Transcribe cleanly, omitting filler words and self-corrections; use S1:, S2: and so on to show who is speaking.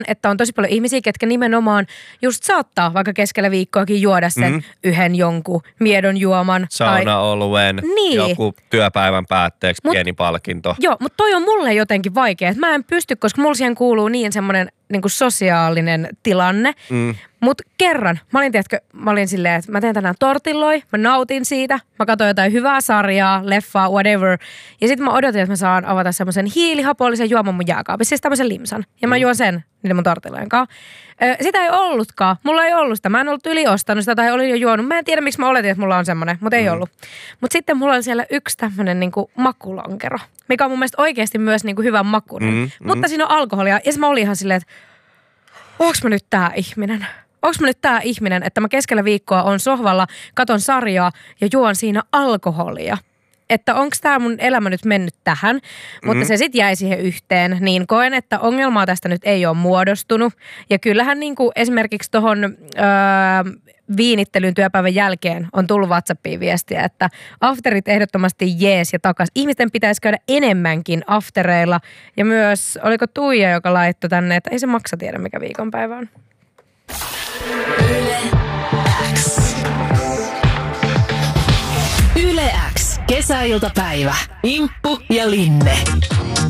S1: että on tosi paljon ihmisiä, ketkä nimenomaan just saattaa vaikka keskellä viikkoakin juoda sen yhden jonkun miedon juoman.
S2: Saunaoluen, joku työpäivän päätteeksi pieni palkinto.
S1: Joo, mutta toi on mulle jotenkin vaikea. Että mä en pysty, koska mulla siihen kuuluu niin semmoinen niin kuin sosiaalinen tilanne. Mutta kerran, mä olin silleen, että mä teen tänään tortilloi, mä nautin siitä, mä katsoin jotain hyvää sarjaa, leffaa, whatever. Ja sitten mä odotin, että mä saan avata semmoisen hiilihapollisen juoman mun jääkaapissa, siis tämmöisen limsan. Ja mä juon sen niiden mun tortillojen kanssa. Sitä ei ollutkaan, mulla ei ollut sitä, mä en ollut yliostanut sitä tai olin jo juonut. Mä en tiedä, miksi mä oletin, että mulla on semmoinen, mutta ei ollut. Mutta sitten mulla oli siellä yksi tämmöinen niinku makulankero, mikä on mun mielestä oikeasti myös niinku hyvän makuinen. Mutta siinä on alkoholia. Ja mä olin ihan silleen, että onks mä nyt tää ihminen? Onks mä nyt tää ihminen, että mä keskellä viikkoa on sohvalla, katon sarjaa ja juon siinä alkoholia? Että onks tää mun elämä nyt mennyt tähän? Mutta se sit jäi siihen yhteen. Niin koen, että ongelmaa tästä nyt ei ole muodostunut. Ja kyllähän niinku esimerkiksi tohon viinittelyn työpäivän jälkeen on tullut WhatsAppiin viestiä, että afterit ehdottomasti jees ja takas. Ihmisten pitäisi käydä enemmänkin aftereilla. Ja myös, oliko Tuija, joka laittoi tänne, että ei se maksa tiedä mikä viikonpäivä on.
S3: Yle X. Kesäiltapäivä. Imppu ja Linne.